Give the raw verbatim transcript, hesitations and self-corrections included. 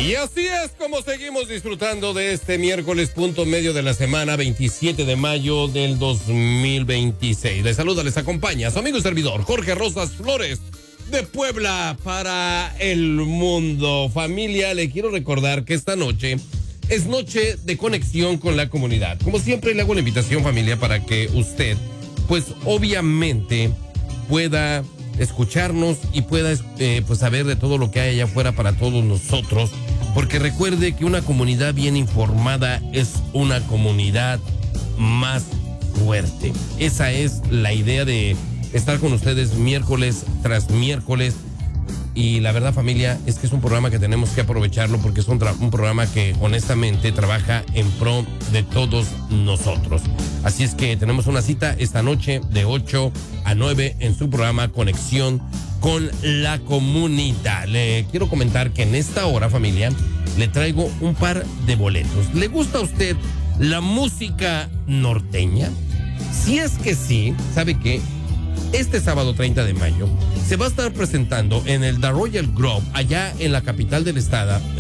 Y así es como seguimos disfrutando de este miércoles punto medio de la semana, veintisiete de mayo del dos mil veintiséis. Les saluda, les acompaña su amigo y servidor Jorge Rosas Flores de Puebla para el mundo. Familia, le quiero recordar que esta noche es noche de conexión con la comunidad. Como siempre le hago la invitación, familia, para que usted, pues obviamente pueda escucharnos y pueda eh, pues saber de todo lo que hay allá afuera para todos nosotros, porque recuerde que una comunidad bien informada es una comunidad más fuerte. Esa es la idea de estar con ustedes miércoles tras miércoles. Y la verdad, familia, es que es un programa que tenemos que aprovecharlo porque es un, tra- un programa que honestamente trabaja en pro de todos nosotros. Así es que tenemos una cita esta noche de ocho a nueve en su programa Conexión con la Comunidad. Le quiero comentar que en esta hora, familia, le traigo un par de boletos. ¿Le gusta a usted la música norteña? Si es que sí, ¿sabe qué? Este sábado treinta de mayo se va a estar presentando en el The Royal Grove, allá en la capital del estado,